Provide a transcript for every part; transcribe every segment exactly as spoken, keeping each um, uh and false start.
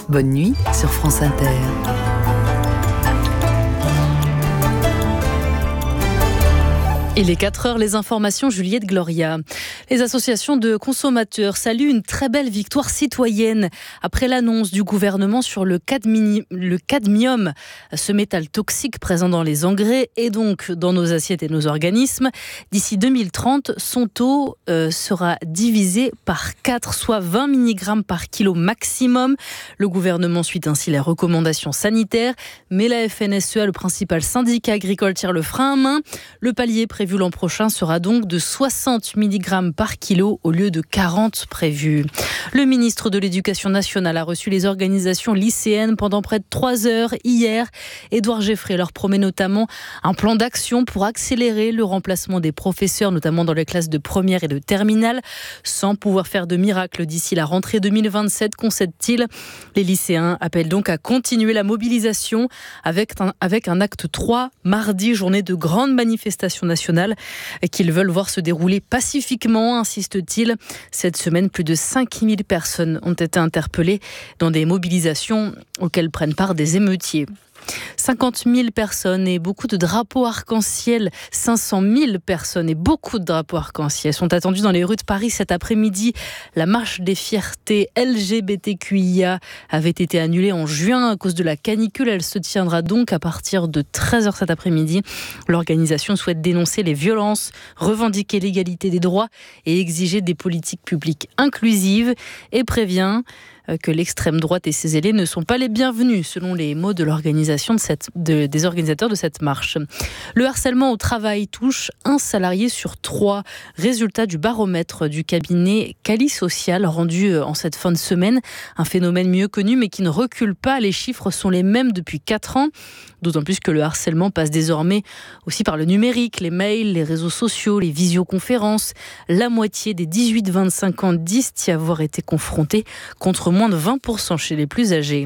Bonne nuit sur France Inter. Il est quatre heures, les informations, Juliette Gloria. Les associations de consommateurs saluent une très belle victoire citoyenne après l'annonce du gouvernement sur le, cadmi- le cadmium, ce métal toxique présent dans les engrais et donc dans nos assiettes et nos organismes. D'ici deux mille trente, son taux euh, sera divisé par quatre, soit vingt milligrammes par kilo maximum. Le gouvernement suit ainsi les recommandations sanitaires, mais la F N S E A, le principal syndicat agricole, tire le frein à main. Le palier prévu l'an prochain sera donc de soixante milligrammes par kilo au lieu de quarante prévus. Le ministre de l'Éducation nationale a reçu les organisations lycéennes pendant près de trois heures hier. Édouard Geffray leur promet notamment un plan d'action pour accélérer le remplacement des professeurs, notamment dans les classes de première et de terminale, sans pouvoir faire de miracle d'ici la rentrée deux mille vingt-sept, concède-t-il. Les lycéens appellent donc à continuer la mobilisation avec un, avec un acte trois, mardi, journée de grande manifestation nationale qu'ils veulent voir se dérouler pacifiquement, insiste-t-il. Cette semaine, plus de cinq mille personnes ont été interpellées dans des mobilisations auxquelles prennent part des émeutiers. cinquante mille personnes et beaucoup de drapeaux arc-en-ciel, cinq cent mille personnes et beaucoup de drapeaux arc-en-ciel sont attendus dans les rues de Paris cet après-midi. La marche des fiertés L G B T Q I A avait été annulée en juin à cause de la canicule. Elle se tiendra donc à partir de treize heures cet après-midi. L'organisation souhaite dénoncer les violences, revendiquer l'égalité des droits et exiger des politiques publiques inclusives et prévient que l'extrême droite et ses alliés ne sont pas les bienvenus, selon les mots de l'organisation de cette, de, des organisateurs de cette marche. Le harcèlement au travail touche un salarié sur trois. Résultat du baromètre du cabinet Cali Social rendu en cette fin de semaine. Un phénomène mieux connu mais qui ne recule pas. Les chiffres sont les mêmes depuis quatre ans. D'autant plus que le harcèlement passe désormais aussi par le numérique, les mails, les réseaux sociaux, les visioconférences. La moitié des dix-huit vingt-cinq ans disent y avoir été confrontés, contre moins de vingt pour cent chez les plus âgés.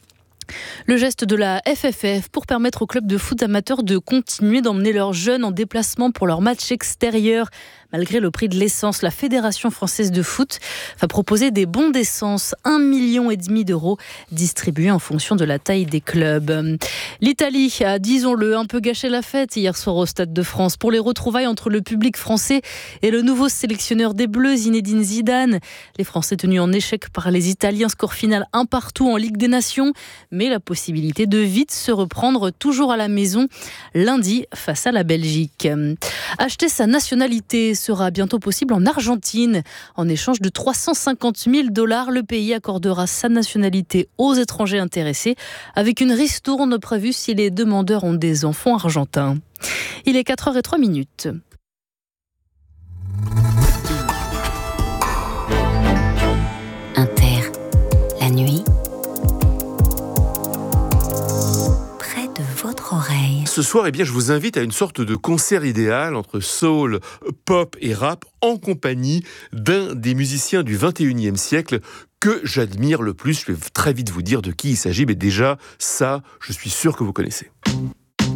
Le geste de la F F F pour permettre aux clubs de foot amateurs de continuer d'emmener leurs jeunes en déplacement pour leurs matchs extérieurs. Malgré le prix de l'essence, la Fédération française de foot va proposer des bons d'essence, un million et demi d'euros distribués en fonction de la taille des clubs. L'Italie a, disons-le, un peu gâché la fête hier soir au Stade de France pour les retrouvailles entre le public français et le nouveau sélectionneur des Bleus, Zinedine Zidane. Les Français tenus en échec par les Italiens, score final un partout en Ligue des Nations, mais la possibilité de vite se reprendre toujours à la maison lundi face à la Belgique. Acheter sa nationalité sera bientôt possible en Argentine. En échange de trois cent cinquante mille dollars, le pays accordera sa nationalité aux étrangers intéressés, avec une ristourne prévue si les demandeurs ont des enfants argentins. Il est quatre heures zéro trois minutes. Inter, la nuit, près de votre oreille. Ce soir, eh bien, je vous invite à une sorte de concert idéal entre soul, pop et rap en compagnie d'un des musiciens du vingt et unième siècle que j'admire le plus. Je vais très vite vous dire de qui il s'agit, mais déjà, ça, je suis sûr que vous connaissez.